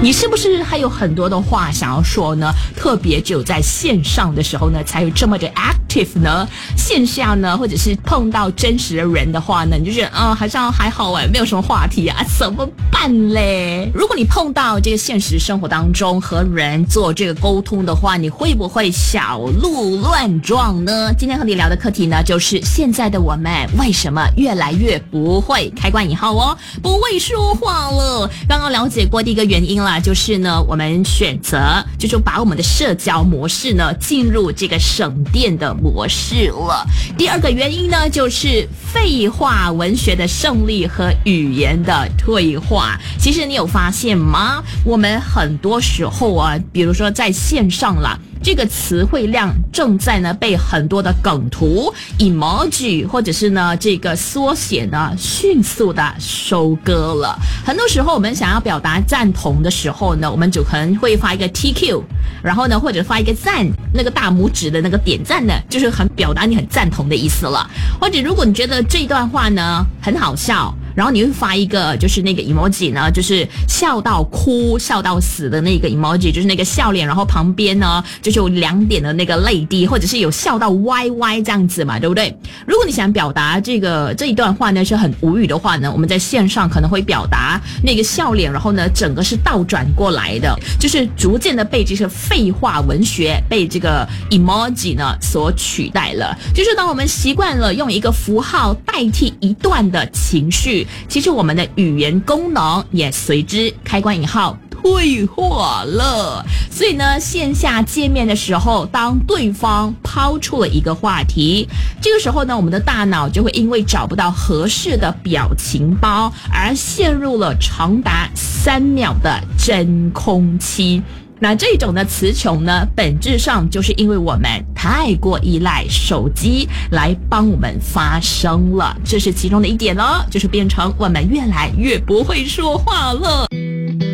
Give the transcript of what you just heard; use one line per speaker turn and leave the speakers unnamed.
你是不是还有很多的话想要说呢？特别只有在线上的时候呢，才有这么的 active 呢。线下呢，或者是碰到真实的人的话呢，你就觉得好像还好没有什么话题啊，怎么办嘞？如果你碰到这个现实生活当中和人做这个沟通的话，你会不会小鹿乱撞呢？今天和你聊的课题呢，就是现在的我们为什么越来越不会开关引号不会说话了。刚刚了解过第一个原因啦，就是呢，我们选择就是把我们的社交模式呢进入这个省电的模式了。第二个原因呢，就是废话文学的胜利和语言的退化。其实你有发现吗？我们很多时候啊，比如说在线上啦，这个词汇量正在呢被很多的梗图、emoji 或者是呢这个缩写呢迅速的收割了。很多时候我们想要表达赞同的时候呢，我们就可能会发一个 TQ， 然后呢或者发一个赞，那个大拇指的那个点赞呢，就是很表达你很赞同的意思了。或者如果你觉得这段话呢很好笑，然后你会发一个就是那个 emoji 呢，就是笑到哭笑到死的那个 emoji， 就是那个笑脸，然后旁边呢就是有2点的那个泪滴，或者是有笑到歪歪这样子嘛，对不对？如果你想表达这一段话呢是很无语的话呢，我们在线上可能会表达那个笑脸，然后呢整个是倒转过来的，就是逐渐的被这些废话文学被这个 emoji 呢所取代了。就是当我们习惯了用一个符号代替一段的情绪，其实我们的语言功能也随之开关引号退化了。所以呢，线下见面的时候，当对方抛出了一个话题，这个时候呢，我们的大脑就会因为找不到合适的表情包而陷入了长达3秒的真空期。那这种的词穷呢，本质上就是因为我们太过依赖手机来帮我们发声了，这是其中的一点咯，就是变成我们越来越不会说话了。